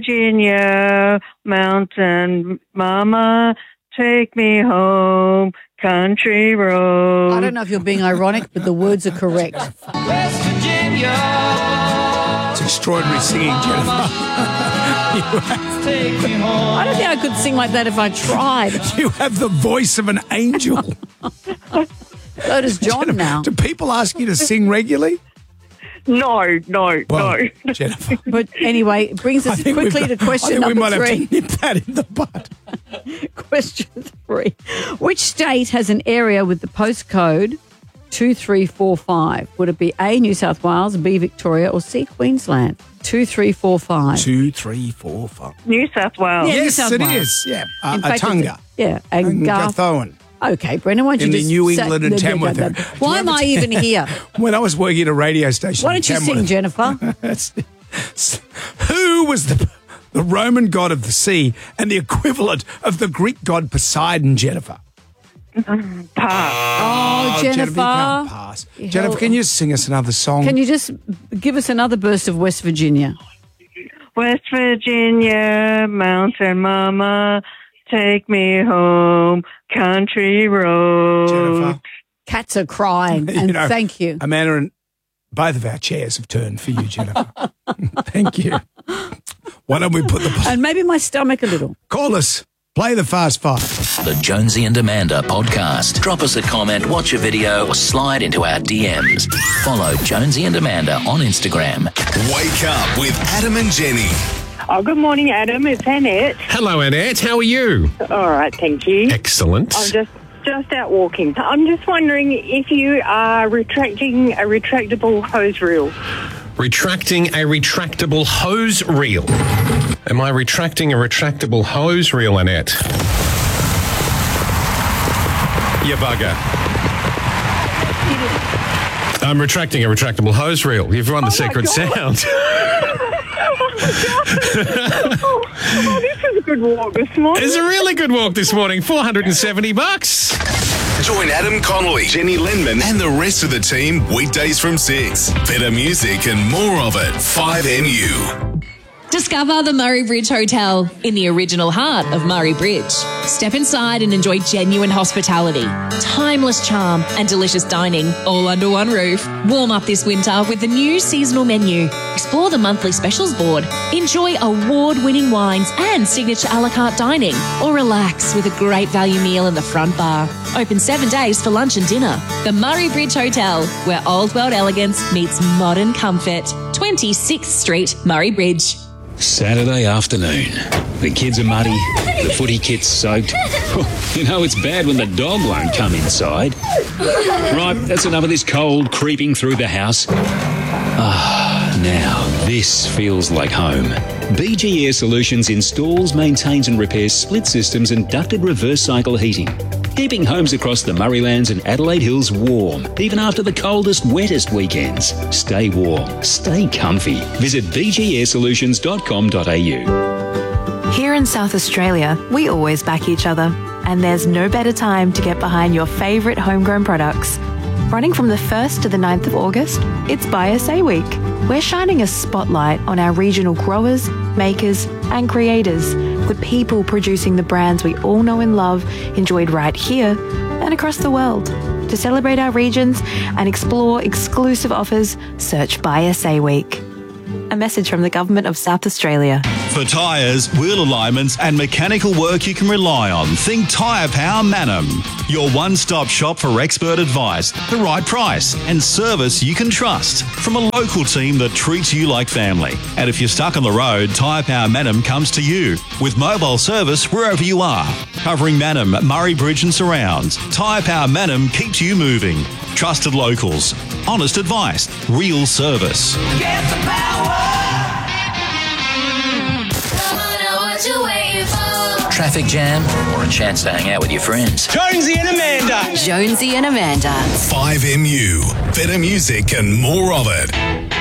Virginia, mountain mama, take me home, country road. I don't know if you're being ironic, but the words are correct. West Virginia. It's extraordinary singing, Jennifer. Take me home. I don't think I could sing like that if I tried. You have the voice of an angel. So does John now. Do people ask you to sing regularly? No. Jennifer. But anyway, it brings us quickly to question I think we number might 3. have to nip that in the bud. Question 3. Which state has an area with the postcode 2345? Would it be A, New South Wales, B, Victoria, or C, Queensland? 2345. 2, 3, 4, 5. New South Wales. Yeah, New Yes, South it Wales. is. Yeah. In fact, Atunga. Yeah, and Garth. Gathoan. Okay, Brendan, why don't you In the just New say- England and Tamworth area. Why am I even here? When I was working at a radio station Why in don't you Tamworth, sing, Jennifer? Who was the Roman god of the sea and the equivalent of the Greek god Poseidon, Jennifer? Pass. Oh, Jennifer. you can't pass. Jennifer, can you sing us another song? Can you just give us another burst of West Virginia? West Virginia, mountain mama, take me home, country road. Jennifer? Cats are crying, and thank you. Amanda and both of our chairs have turned for you, Jennifer. Thank you. Why don't we put the... And maybe my stomach a little. Call us. Play the Fast Five. The Jonesy and Amanda podcast. Drop us a comment, watch a video, or slide into our DMs. Follow Jonesy and Amanda on Instagram. Wake up with Adam and Jenny. Oh, good morning, Adam. It's Annette. Hello, Annette. How are you? All right, thank you. Excellent. I'm just out walking. I'm just wondering if you are retracting a retractable hose reel. Retracting a retractable hose reel. Am I retracting a retractable hose reel, Annette? You bugger. I'm retracting a retractable hose reel. You've run the secret sound. Oh, this is a good walk this morning. It's a really good walk this morning. $470. Join Adam Connolly, Jenny Lindman, and the rest of the team weekdays from 6. Better music and more of it. 5MU. Discover the Murray Bridge Hotel in the original heart of Murray Bridge. Step inside and enjoy genuine hospitality, timeless charm and delicious dining all under one roof. Warm up this winter with the new seasonal menu. Explore the monthly specials board. Enjoy award-winning wines and signature a la carte dining, or relax with a great value meal in the front bar. Open 7 days for lunch and dinner. The Murray Bridge Hotel, where old world elegance meets modern comfort. 26th Street, Murray Bridge. Saturday afternoon. The kids are muddy, the footy kit's soaked. You know it's bad when the dog won't come inside. Right, that's enough of this cold creeping through the house. Now this feels like home. BG Air Solutions installs, maintains and repairs split systems and ducted reverse cycle heating, keeping homes across the Murraylands and Adelaide Hills warm, even after the coldest, wettest weekends. Stay warm, stay comfy. Visit bgarsolutions.com.au. Here in South Australia, we always back each other, and there's no better time to get behind your favourite homegrown products. Running from the 1st to the 9th of August, it's Buy SA Week. We're shining a spotlight on our regional growers, makers and creators, the people producing the brands we all know and love, enjoyed right here and across the world. To celebrate our regions and explore exclusive offers, search Buy SA Week. A message from the Government of South Australia. For tyres, wheel alignments and mechanical work you can rely on, think Tyre Power Manham. Your one-stop shop for expert advice, the right price and service you can trust from a local team that treats you like family. And if you're stuck on the road, Tyre Power Manham comes to you with mobile service wherever you are. Covering Manham, Murray Bridge and surrounds, Tyre Power Manham keeps you moving. Trusted locals, honest advice, real service. Get the power. Traffic jam or a chance to hang out with your friends? Jonesy and Amanda. Jonesy and Amanda. 5MU. Better music and more of it.